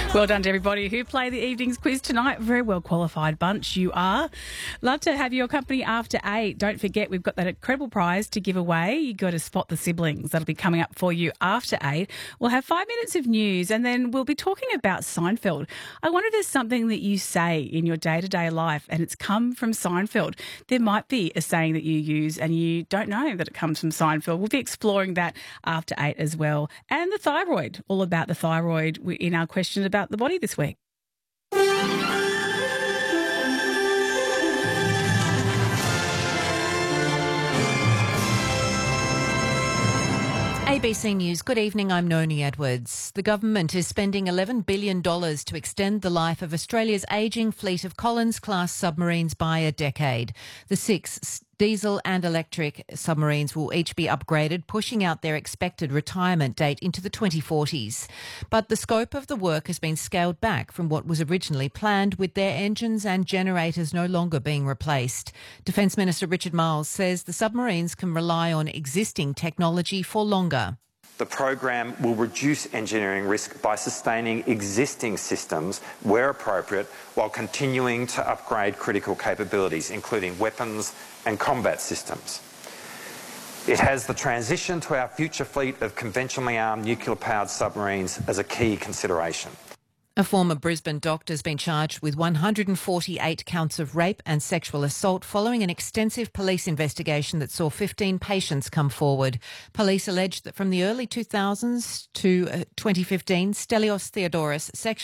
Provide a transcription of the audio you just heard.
Well done to everybody who play the evening's quiz tonight. Very well qualified bunch you are. Love to have your company after 8. Don't forget we've got that incredible prize to give away. You got to spot the siblings. That'll be coming up for you after 8. We'll have 5 minutes of news and then we'll be talking about Seinfeld. I wonder if there's something that you say in your day-to-day life and it's come from Seinfeld. There might be a saying that you use and you don't know that it comes from Seinfeld. We'll be exploring that after 8 as well. And the thyroid, all about the thyroid in our question about the body this week. ABC News. Good evening, I'm Noni Edwards. The government is spending $11 billion to extend the life of Australia's ageing fleet of Collins-class submarines by a decade. The 6 diesel and electric submarines will each be upgraded, pushing out their expected retirement date into the 2040s. But the scope of the work has been scaled back from what was originally planned, with their engines and generators no longer being replaced. Defence Minister Richard Marles says the submarines can rely on existing technology for longer. The program will reduce engineering risk by sustaining existing systems where appropriate, while continuing to upgrade critical capabilities, including weapons and combat systems. It has the transition to our future fleet of conventionally armed nuclear-powered submarines as a key consideration. A former Brisbane doctor has been charged with 148 counts of rape and sexual assault following an extensive police investigation that saw 15 patients come forward. Police alleged that from the early 2000s to 2015, Stelios Theodoros sexually